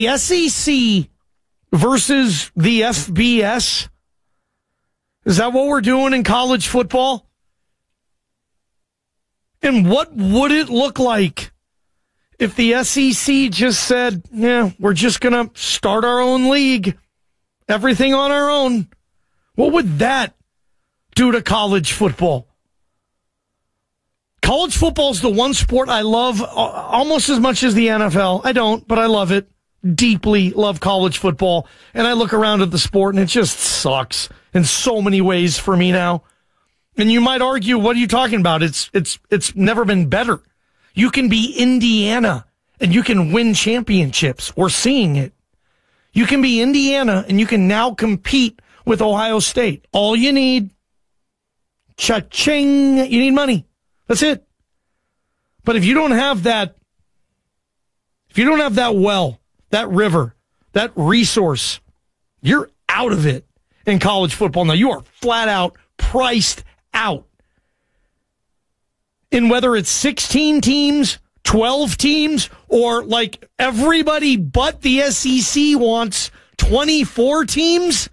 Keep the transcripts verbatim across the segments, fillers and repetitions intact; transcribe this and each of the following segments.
The S E C versus the F B S? Is that what we're doing in college football? And what would it look like if the S E C just said, yeah, we're just going to start our own league, everything on our own? What would that do to college football? College football is the one sport I love almost as much as the N F L. I don't, but I love it. Deeply love college football. And I look around at the sport and it just sucks in so many ways for me now. And you might argue, what are you talking about? It's, it's, it's never been better. You can be Indiana and you can win championships. We're seeing it. You can be Indiana and you can now compete with Ohio State. All you need, cha-ching, you need money. That's it. But if you don't have that, if you don't have that well, that river, that resource, you're out of it in college football. Now, you are flat out priced out. And whether it's sixteen teams, twelve teams, or like everybody but the S E C wants twenty-four teams.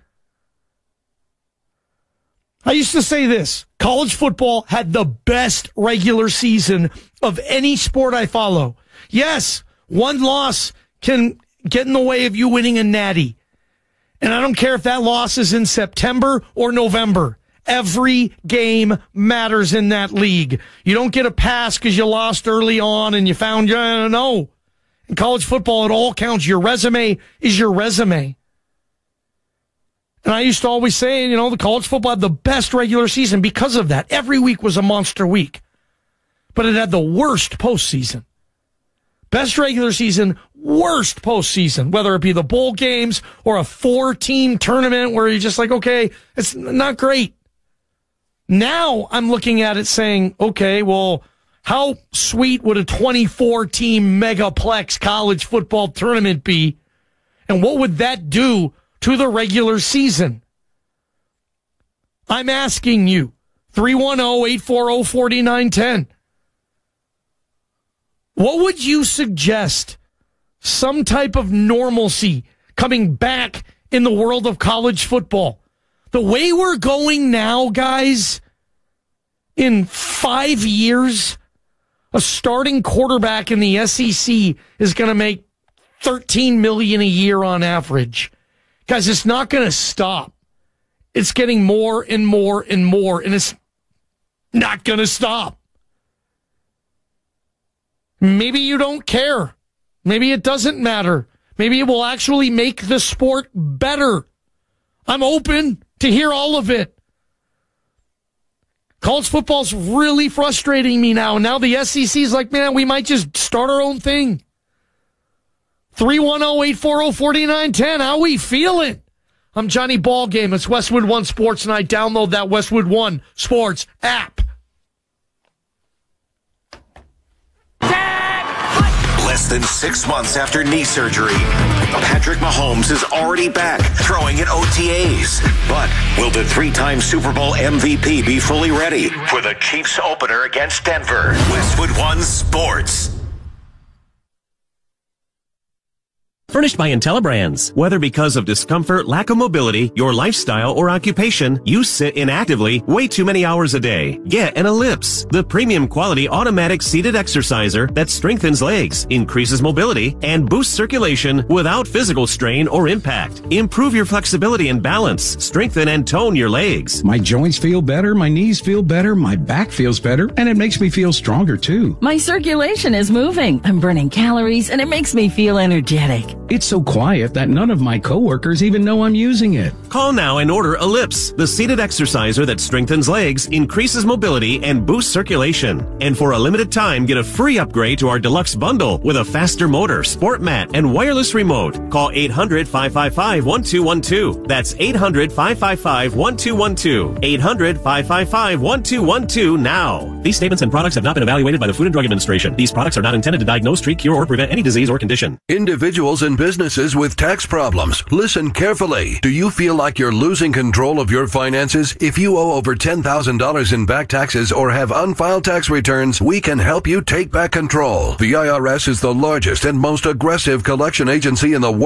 I used to say this, college football had the best regular season of any sport I follow. Yes, one loss can get in the way of you winning a natty. And I don't care if that loss is in September or November. Every game matters in that league. You don't get a pass because you lost early on and you found, uh, no. In college football, it all counts. Your resume is your resume. And I used to always say, you know, the college football had the best regular season because of that. Every week was a monster week. But it had the worst postseason. Best regular season, worst postseason, whether it be the bowl games or a four-team tournament where you're just like, okay, it's not great. Now I'm looking at it saying, okay, well, how sweet would a twenty-four team megaplex college football tournament be? And what would that do to the regular season? I'm asking you, three one zero, eight four zero, four nine one zero. What would you suggest some type of normalcy coming back in the world of college football? The way we're going now, guys, in five years, a starting quarterback in the S E C is going to make thirteen million dollars a year on average. Guys, it's not going to stop. It's getting more and more and more, and it's not going to stop. Maybe you don't care. Maybe it doesn't matter. Maybe it will actually make the sport better. I'm open to hear all of it. College football's really frustrating me now. Now the S E C's like, man, we might just start our own thing. three one zero, eight four zero, four nine one zero. How we feeling? I'm Johnny Ballgame. It's Westwood One Sports, and I download that Westwood One Sports app. Less than six months after knee surgery, Patrick Mahomes is already back throwing at O T As. But will the three-time Super Bowl M V P be fully ready for the Chiefs opener against Denver? Westwood One Sports. Furnished by IntelliBrands. Whether because of discomfort, lack of mobility, your lifestyle, or occupation, you sit inactively way too many hours a day. Get an Ellipse, the premium quality automatic seated exerciser that strengthens legs, increases mobility, and boosts circulation without physical strain or impact. Improve your flexibility and balance. Strengthen and tone your legs. My joints feel better, my knees feel better, my back feels better, and it makes me feel stronger too. My circulation is moving. I'm burning calories, and it makes me feel energetic. It's so quiet that none of my coworkers even know I'm using it. Call now and order Ellipse, the seated exerciser that strengthens legs, increases mobility, and boosts circulation. And for a limited time, get a free upgrade to our deluxe bundle with a faster motor, sport mat, and wireless remote. Call eight hundred, five five five, one two one two. That's eight hundred, five five five, one two one two. eight hundred, five five five, one two one two now. These statements and products have not been evaluated by the Food and Drug Administration. These products are not intended to diagnose, treat, cure, or prevent any disease or condition. Individuals and businesses with tax problems. Listen carefully. Do you feel like you're losing control of your finances? If you owe over ten thousand dollars in back taxes or have unfiled tax returns, we can help you take back control. The I R S is the largest and most aggressive collection agency in the world.